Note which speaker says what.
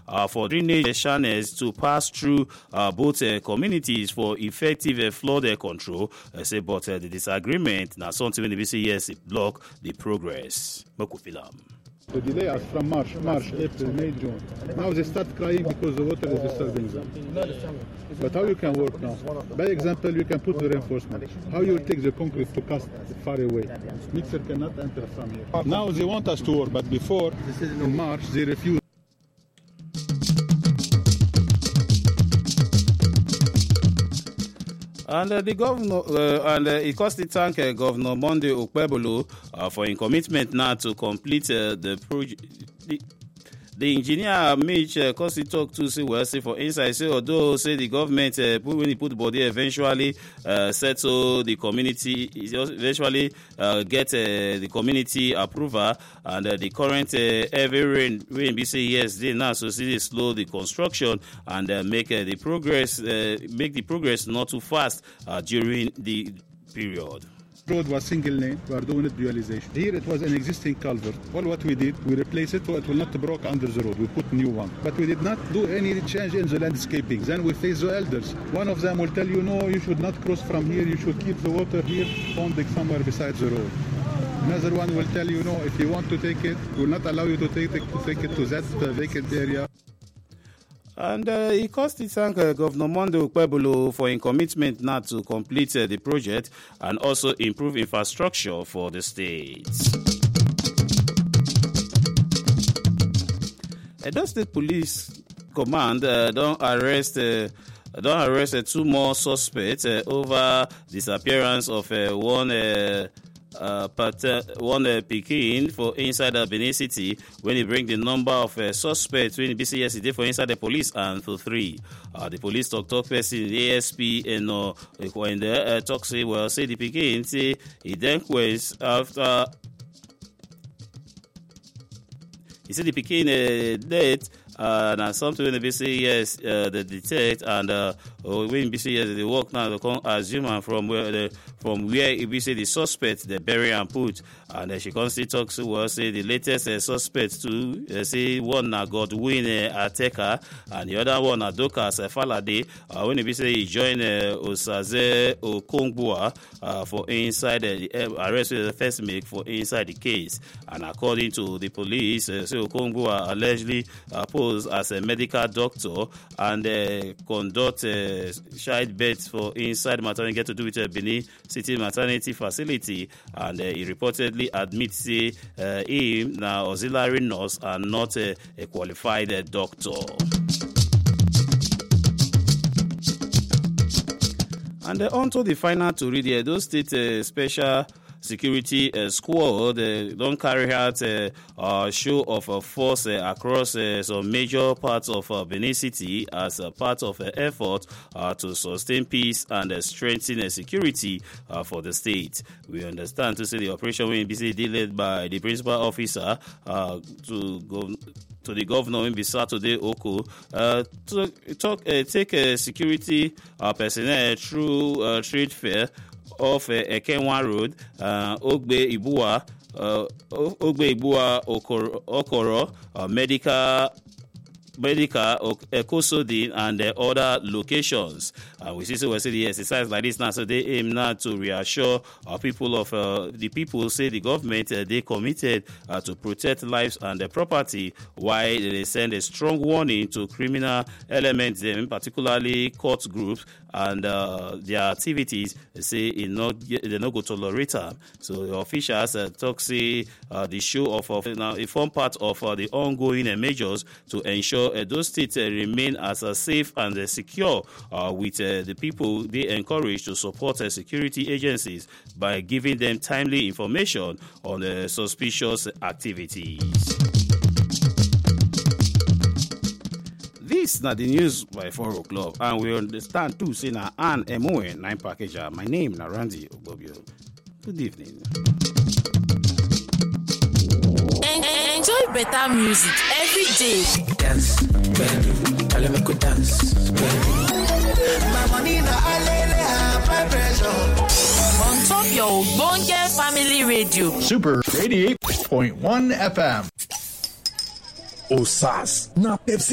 Speaker 1: for drainage channels to pass through both communities for effective flood control. But the disagreement now something when the BCS block the progress.
Speaker 2: The delay is from March, April, May, June. Now they start crying because the water is disturbing them. But how you can work now? By example, you can put the reinforcement. How you will take the concrete to cast far away? Mixer cannot enter from here. Now they want us to work, but before, in March, they refused.
Speaker 1: And the governor it cost the thank Governor Monday Okpebolo for his commitment now to complete the project. The engineer Mitch Kosi talk to say for inside say although say the government when he put body eventually settle the community, eventually get the community approval, and the current heavy rain we say yes they now so see they slow the construction and make the progress not too fast during the period.
Speaker 2: Road was single lane, we are doing it dualization. Here it was an existing culvert. Well, what we did, we replaced it so it will not break under the road. We put new one. But we did not do any change in the landscaping. Then we face the elders. One of them will tell you, no, you should not cross from here. You should keep the water here, ponding somewhere beside the road. Another one will tell you, no, if you want to take it, we will not allow you to take it to that vacant area.
Speaker 1: And he caused to thank Governor Monday Okpebolo for his commitment now to complete the project and also improve infrastructure for the state. Edo State Police Command don't arrest two more suspects over disappearance of one Pekin for inside Benin City when he bring the number of suspects when BCS did for inside the police and to 3. The police talk person ASP and when the talk say the Pekin say he then quest after he said the Pekin dead. Now something when the BCS they detect and when BCS they work now they come assume from where it say the suspect they bury and put, and she constantly talks to say the latest suspect to say one na Godwin Ateka and the other one na Dokas Falade when it say he join Osaze Okongbua for inside the arrest with the first make for inside the case, and according to the police say Okongbua allegedly posed as a medical doctor and conduct child births for inside maternity get to do with Benin City maternity facility, and he reportedly admits him now auxiliary nurse and not a qualified doctor. And on to the final to read the Edo State Special Security Squad don't carry out a show of force across some major parts of Benin City as a part of an effort to sustain peace and strengthen security for the state. We understand to say the operation will be led by the principal officer to the governor in Saturday Oko to take security personnel through trade fair off Ekenwa Road, Ogbe Ibua Okoro, Medical, Ekosodin, and other locations. We see the exercise like this now, so they aim now to reassure people of the people say the government they committed to protect lives and property, while they send a strong warning to criminal elements, particularly court groups and their activities. Say they're not going to tolerate them. So the officials talk say the show of now it form part of the ongoing measures to ensure those states remain as safe and secure with the people they encourage to support security agencies by giving them timely information on suspicious activities. This na the news by 4 o'clock, and we understand too say na Ann Emoe 9 packager. My name na Randy Ogbobio. Good evening.
Speaker 3: Enjoy better music every day.
Speaker 4: Dance, baby. Tell me go dance, baby. My money na high pressure.
Speaker 3: On top your Bonge Family Radio.
Speaker 5: Super 88.1 FM.
Speaker 6: Osas na Pepsi.